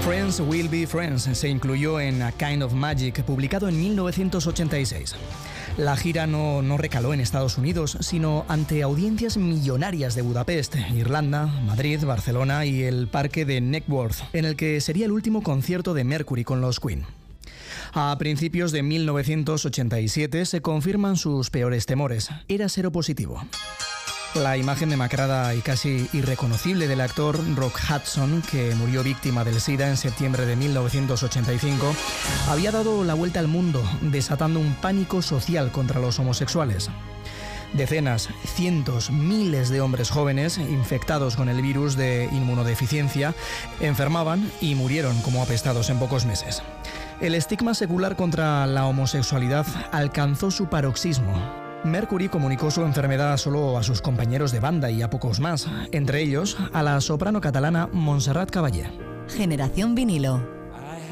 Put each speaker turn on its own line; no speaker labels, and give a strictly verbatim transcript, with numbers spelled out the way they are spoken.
Friends Will Be Friends se incluyó en A Kind of Magic, publicado en mil novecientos ochenta y seis. La gira no, no recaló en Estados Unidos, sino ante audiencias millonarias de Budapest, Irlanda, Madrid, Barcelona y el parque de Knebworth, en el que sería el último concierto de Mercury con los Queen. A principios de mil novecientos ochenta y siete se confirman sus peores temores. Era seropositivo. La imagen demacrada y casi irreconocible del actor Rock Hudson, que murió víctima del SIDA en septiembre de mil novecientos ochenta y cinco, había dado la vuelta al mundo, desatando un pánico social contra los homosexuales. Decenas, cientos, miles de hombres jóvenes infectados con el virus de inmunodeficiencia enfermaban y murieron como apestados en pocos meses. El estigma secular contra la homosexualidad alcanzó su paroxismo. Mercury comunicó su enfermedad solo a sus compañeros de banda y a pocos más, entre ellos a la soprano catalana Montserrat Caballé.
Generación Vinilo.